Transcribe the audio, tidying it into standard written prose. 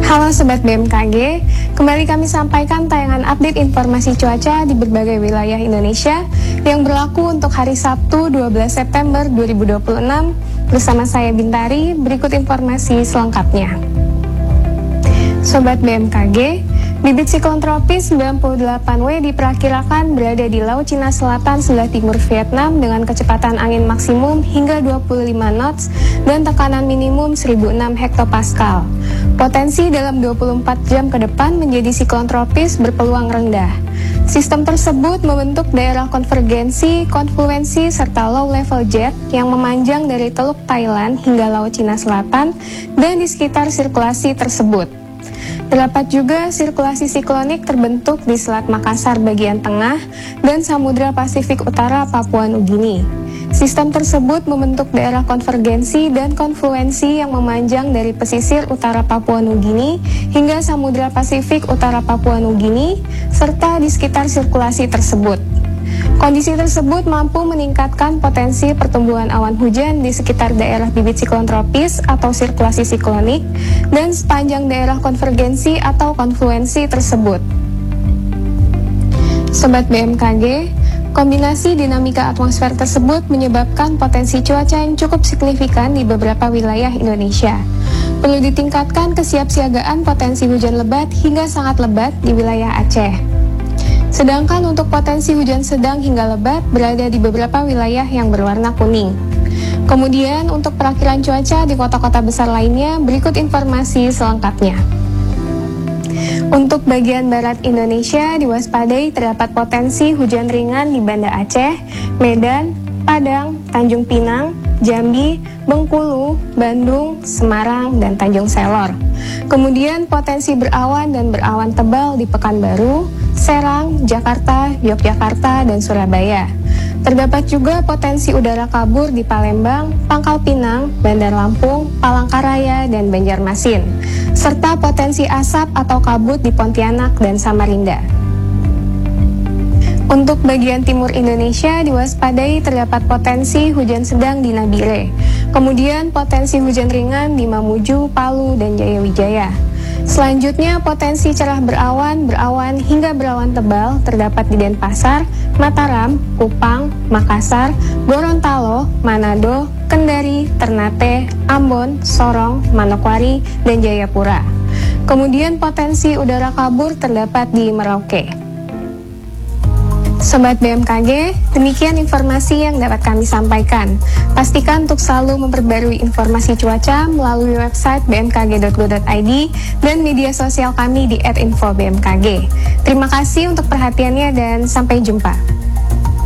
Halo Sobat BMKG, kembali kami sampaikan tayangan update informasi cuaca di berbagai wilayah Indonesia yang berlaku untuk hari Sabtu 12 September 2026. Bersama saya Bintari, berikut informasi selengkapnya. Sobat BMKG, bibit siklon tropis 98W diperkirakan berada di Laut Cina Selatan sebelah timur Vietnam dengan kecepatan angin maksimum hingga 25 knots dan tekanan minimum 1006 hektopascal. Potensi dalam 24 jam ke depan menjadi siklon tropis berpeluang rendah. Sistem tersebut membentuk daerah konvergensi, konfluensi, serta low level jet yang memanjang dari Teluk Thailand hingga Laut Cina Selatan dan di sekitar sirkulasi tersebut. Terdapat juga sirkulasi siklonik terbentuk di Selat Makassar bagian tengah dan Samudra Pasifik Utara Papua Nugini. Sistem tersebut membentuk daerah konvergensi dan konfluensi yang memanjang dari pesisir utara Papua Nugini hingga Samudra Pasifik Utara Papua Nugini, serta di sekitar sirkulasi tersebut. Kondisi tersebut mampu meningkatkan potensi pertumbuhan awan hujan di sekitar daerah bibit siklon tropis atau sirkulasi siklonik dan sepanjang daerah konvergensi atau konfluensi tersebut. Sobat BMKG, kombinasi dinamika atmosfer tersebut menyebabkan potensi cuaca yang cukup signifikan di beberapa wilayah Indonesia. Perlu ditingkatkan kesiapsiagaan potensi hujan lebat hingga sangat lebat di wilayah Aceh. Sedangkan untuk potensi hujan sedang hingga lebat berada di beberapa wilayah yang berwarna kuning. Kemudian untuk perakiran cuaca di kota-kota besar lainnya, berikut informasi selengkapnya. Untuk bagian barat Indonesia diwaspadai terdapat potensi hujan ringan di Banda Aceh, Medan, Padang, Tanjung Pinang, Jambi, Bengkulu, Bandung, Semarang, dan Tanjung Selor. Kemudian potensi berawan dan berawan tebal di Pekanbaru, Serang, Jakarta, Yogyakarta, dan Surabaya. Terdapat juga potensi udara kabur di Palembang, Pangkal Pinang, Bandar Lampung, Palangkaraya, dan Banjarmasin, serta potensi asap atau kabut di Pontianak dan Samarinda. Untuk bagian timur Indonesia diwaspadai terdapat potensi hujan sedang di Nabire, kemudian potensi hujan ringan di Mamuju, Palu, dan Jayawijaya. Selanjutnya potensi cerah berawan hingga berawan tebal terdapat di Denpasar, Mataram, Kupang, Makassar, Gorontalo, Manado, Kendari, Ternate, Ambon, Sorong, Manokwari, dan Jayapura. Kemudian potensi udara kabur terdapat di Merauke. Sobat BMKG, demikian informasi yang dapat kami sampaikan. Pastikan untuk selalu memperbarui informasi cuaca melalui website bmkg.go.id dan media sosial kami di @infobmkg. Terima kasih untuk perhatiannya dan sampai jumpa.